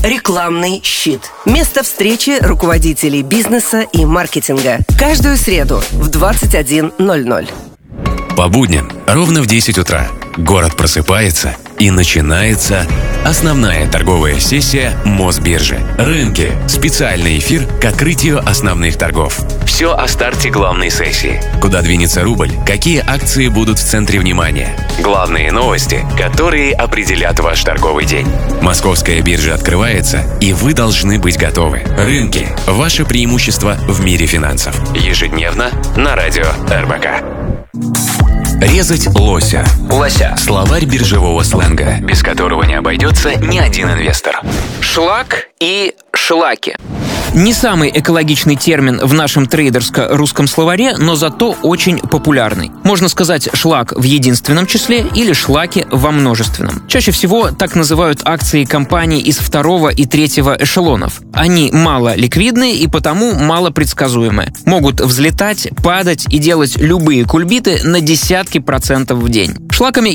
Рекламный щит. Место встречи руководителей бизнеса и маркетинга. Каждую среду в 21:00. По будням ровно в 10 утра город просыпается, и начинается основная торговая сессия Мосбиржи. Рынки. Специальный эфир к открытию основных торгов. Все о старте главной сессии. Куда двинется рубль, какие акции будут в центре внимания. Главные новости, которые определят ваш торговый день. Московская биржа открывается, и вы должны быть готовы. Рынки. Ваше преимущество в мире финансов. Ежедневно на радио РБК. Резать лося. Словарь биржевого сленга, без которого не обойдется ни один инвестор. Шлак и шлаки. Не самый экологичный термин в нашем трейдерско-русском словаре, но зато очень популярный. Можно сказать шлак в единственном числе или шлаки во множественном. Чаще всего так называют акции компаний из второго и третьего эшелонов. Они мало ликвидные и потому мало предсказуемые. Могут взлетать, падать и делать любые кульбиты на десятки процентов в день. Шлаками